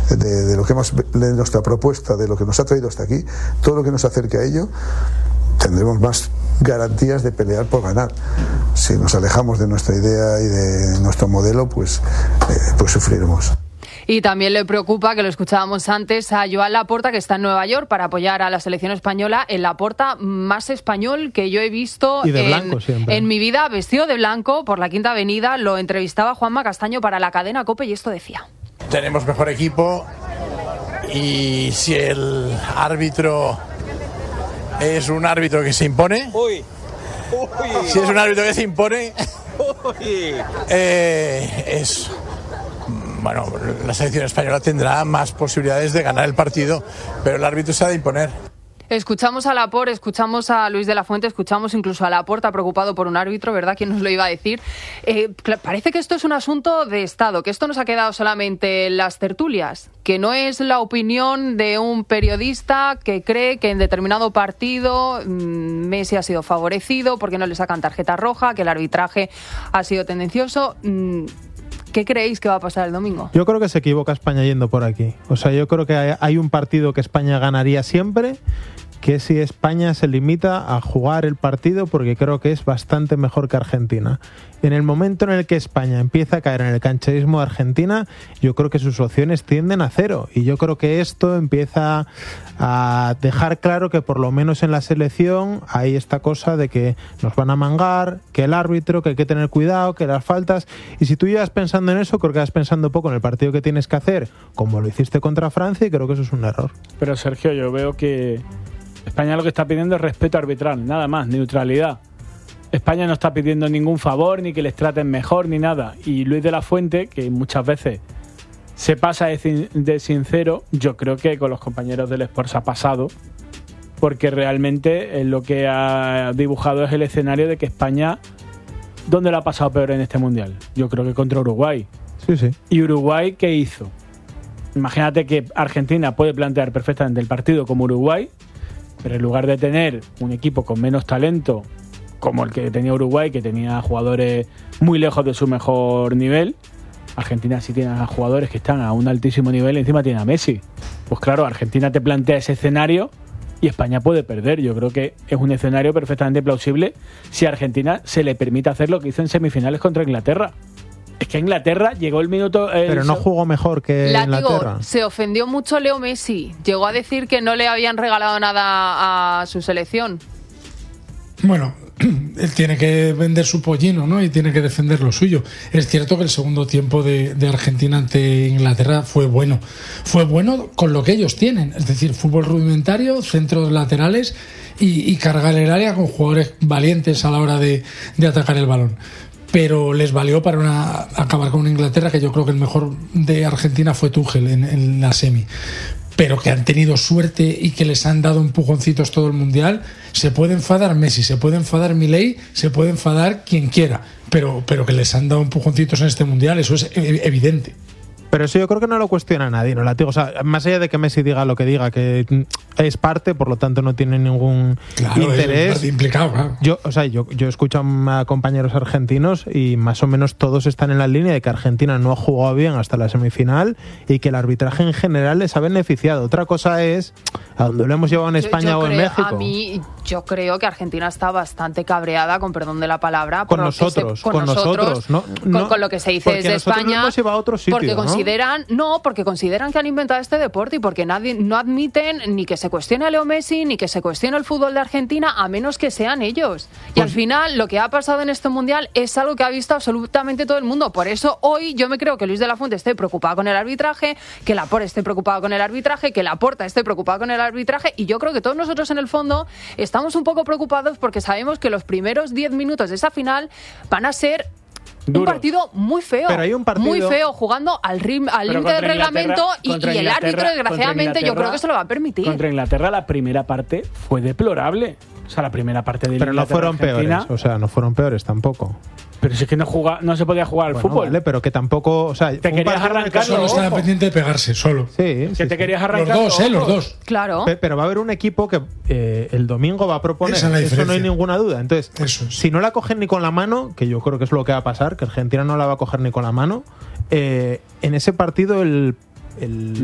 de lo que de nuestra propuesta, de lo que nos ha traído hasta aquí, todo lo que nos acerque a ello, tendremos más garantías de pelear por ganar. Si nos alejamos de nuestra idea y de nuestro modelo, pues sufriremos. Y también le preocupa, que lo escuchábamos antes, a Joan Laporta, que está en Nueva York para apoyar a la selección española, el Laporta más español que yo he visto en mi vida, vestido de blanco por la Quinta Avenida. Lo entrevistaba Juanma Castaño para la cadena COPE y esto decía: tenemos mejor equipo, y si el árbitro es un árbitro que se impone, si es un árbitro que se impone, bueno, la selección española tendrá más posibilidades de ganar el partido, pero el árbitro se ha de imponer. Escuchamos a Laporta, escuchamos a Luis de la Fuente, escuchamos incluso a Laporta preocupado por un árbitro, ¿verdad? ¿Quién nos lo iba a decir? Parece que esto es un asunto de Estado, que esto no se ha quedado solamente en las tertulias, que no es la opinión de un periodista que cree que en determinado partido Messi ha sido favorecido porque no le sacan tarjeta roja, que el arbitraje ha sido tendencioso. ¿Qué creéis que va a pasar el domingo? Yo creo que se equivoca España yendo por aquí. O sea, yo creo que hay un partido que España ganaría siempre, que si España se limita a jugar el partido, porque creo que es bastante mejor que Argentina. En el momento en el que España empieza a caer en el cancherismo de Argentina, yo creo que sus opciones tienden a cero. Y yo creo que esto empieza a dejar claro que por lo menos en la selección hay esta cosa de que nos van a mangar, que el árbitro, que hay que tener cuidado, que las faltas. Y si tú llevas pensando en eso, creo que vas pensando poco en el partido que tienes que hacer, como lo hiciste contra Francia, y creo que eso es un error. Pero Sergio, yo veo que España lo que está pidiendo es respeto arbitral, nada más, neutralidad. España no está pidiendo ningún favor, ni que les traten mejor, ni nada. Y Luis de la Fuente, que muchas veces se pasa de sincero, yo creo que con los compañeros del Sport se ha pasado, porque realmente lo que ha dibujado es el escenario de que España, ¿dónde lo ha pasado peor en este Mundial? Yo creo que contra Uruguay. Sí. ¿Y Uruguay qué hizo? Imagínate que Argentina puede plantear perfectamente el partido como Uruguay, pero en lugar de tener un equipo con menos talento como el que tenía Uruguay, que tenía jugadores muy lejos de su mejor nivel, Argentina sí tiene a jugadores que están a un altísimo nivel y encima tiene a Messi. Pues claro, Argentina te plantea ese escenario y España puede perder. Yo creo que es un escenario perfectamente plausible si a Argentina se le permite hacer lo que hizo en semifinales contra Inglaterra. Es que Inglaterra llegó el minuto... Pero no jugó mejor que Inglaterra. Se ofendió mucho Leo Messi. Llegó a decir que no le habían regalado nada a su selección. Bueno, él tiene que vender su pollino, ¿no? Y tiene que defender lo suyo. Es cierto que el segundo tiempo de Argentina ante Inglaterra fue bueno. Fue bueno con lo que ellos tienen. Es decir, fútbol rudimentario, centros laterales y cargar el área con jugadores valientes a la hora de atacar el balón. Pero les valió para acabar con una Inglaterra que yo creo que el mejor de Argentina fue Tuchel en la semi. Pero que han tenido suerte y que les han dado empujoncitos todo el Mundial. Se puede enfadar Messi, se puede enfadar Milei, se puede enfadar quien quiera, pero que les han dado empujoncitos en este Mundial, eso es evidente. Pero eso yo creo que no lo cuestiona nadie, ¿no? O sea, más allá de que Messi diga lo que diga, que es parte, por lo tanto no tiene ningún interés. Es parte implicado, claro. Yo escucho a compañeros argentinos y más o menos todos están en la línea de que Argentina no ha jugado bien hasta la semifinal y que el arbitraje en general les ha beneficiado. Otra cosa es a dónde lo hemos llevado en España o en México. Yo creo que Argentina está bastante cabreada, con perdón de la palabra, con nosotros, con lo que se dice desde España, hemos llevado a otro sitio, porque consideran que han inventado este deporte y porque no admiten ni que se cuestione a Leo Messi ni que se cuestione el fútbol de Argentina, a menos que sean ellos. Y al final lo que ha pasado en este Mundial es algo que ha visto absolutamente todo el mundo. Por eso hoy yo me creo que Luis de la Fuente esté preocupado con el arbitraje, que Laporta esté preocupado con el arbitraje, que Laporta esté preocupado con el arbitraje, y yo creo que todos nosotros en el fondo estamos un poco preocupados porque sabemos que los primeros 10 minutos de esa final van a ser un partido muy feo, muy feo, jugando al límite del reglamento, y el árbitro, desgraciadamente, yo creo que se lo va a permitir. Contra Inglaterra la primera parte fue deplorable. O sea, la primera parte de Pero no fueron peores, o sea, no fueron peores tampoco. Pero si es que no se podía jugar al fútbol. Vale, pero que tampoco, o sea, te querías arrancar. Solo estaba pendiente de pegarse, solo. Sí. Te querías arrancar. Los dos. Claro. Pero va a haber un equipo que el domingo va a proponer. Eso no hay ninguna duda. Entonces, si no la cogen ni con la mano, que yo creo que es lo que va a pasar, que Argentina no la va a coger ni con la mano, en ese partido el